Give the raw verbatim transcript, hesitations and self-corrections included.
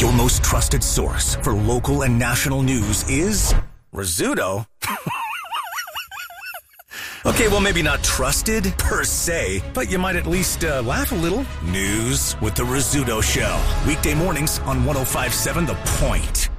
Your most trusted source for local and national news is Rizzuto. Okay, well, maybe not trusted per se, but you might at least uh, laugh a little. News with the Rizzuto Show. Weekday mornings on one oh five point seven The Point.